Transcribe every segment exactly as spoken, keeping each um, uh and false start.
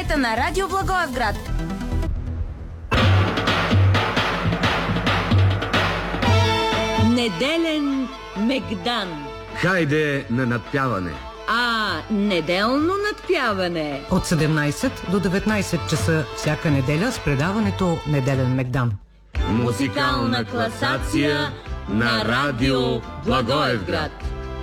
сайта на Радио Благоевград. Неделен мегдан. Хайде на надпяване. А, неделно надпяване. От седемнайсет до деветнайсет часа всяка неделя с предаването Неделен мегдан. Музикална класация на Радио Благоевград.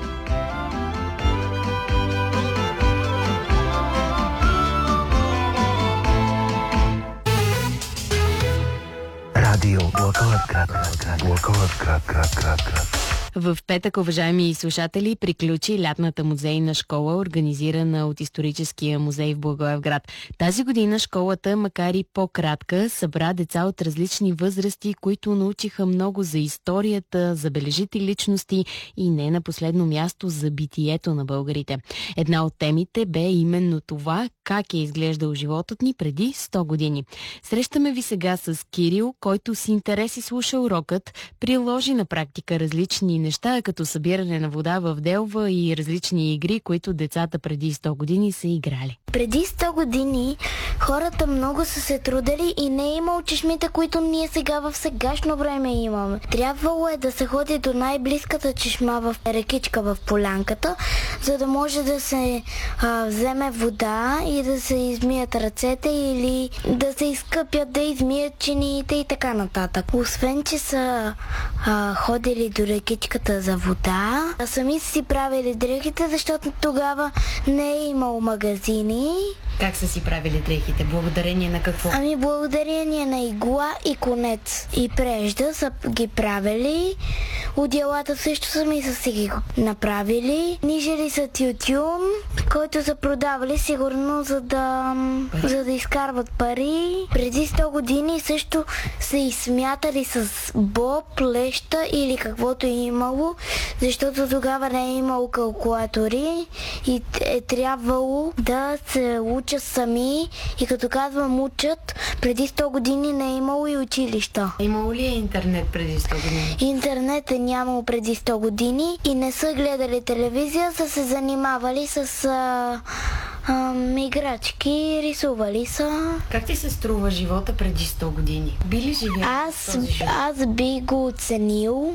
Радио Благоевград. Благоевград, град, град, град. В петък, уважаеми слушатели, приключи лятната музейна школа, организирана от Историческия музей в Благоевград. Тази година школата, макар и по-кратка, събра деца от различни възрасти, които научиха много за историята, забележити личности и не на последно място за битието на българите. Една от темите бе именно това, как е изглеждал животът ни преди сто години. Срещаме ви сега с Кирил, който с интерес и слуша урокът, приложи на практика различни неща, като събиране на вода в делва и различни игри, които децата преди сто години са играли. Преди сто години хората много са се трудили и не е имало чешмите, които ние сега в сегашно време имаме. Трябвало е да се ходи до най-близката чешма в рекичка в полянката, за да може да се а, вземе вода и да се измият ръцете или да се изкъпят, да измият чиниите и така нататък. Освен, че са а, ходили до рекичката за вода, а сами са си правили дрехите, защото тогава не е имало магазини. Как са си правили дрехите? Благодарение на какво? Ами благодарение на игла и конец. И прежда са ги правили. Одеялата също сами са си ги направили. Нижели са тютюн, който са продавали сигурно за да, за да изкарват пари. Преди сто години също са изсмятали с боб, леща или каквото е имало, защото тогава не е имало калкулатори и е трябвало да се учат сами. И като казвам учат, преди сто години не е имало и училища. Имало ли е интернет преди сто години? Интернет е нямало преди сто години и не са гледали телевизия, са се занимавали с а, а, играчки, рисували са. Как ти се струва живота преди сто години? Би ли живял аз, този живот? аз би го оценил,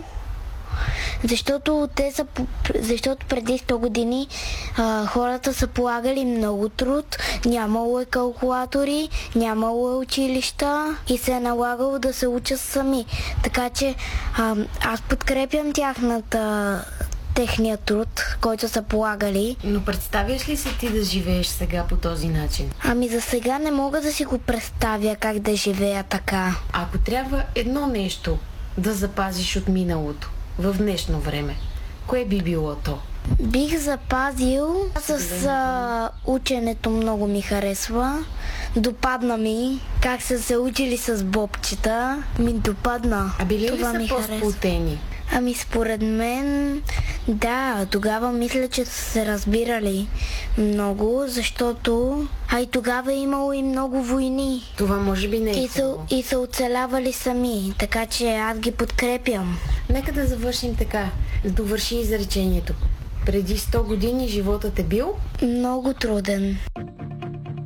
защото те са, защото преди сто години а, хората са полагали много труд, нямало е калкулатори, нямало е училища и се е налагало да се учат сами. Така че а, аз подкрепям тяхната техния труд, който са полагали. Но представяш ли се ти да живееш сега по този начин? Ами за сега не мога да си го представя как да живея така. Ако трябва едно нещо да запазиш от миналото в днешно време, кое би било то? Бих запазил с а, ученето, много ми харесва. Допадна ми как са се учили с бобчета. Ми допадна. А били ли Това са ми по-сплотени? Ами според мен, да, тогава мисля, че са се разбирали много, защото а и тогава е имало и много войни. Това може би не е и са, и са оцелявали сами, така че аз ги подкрепям. Нека да завършим така. Довърши изречението. Преди сто години животът е бил много труден.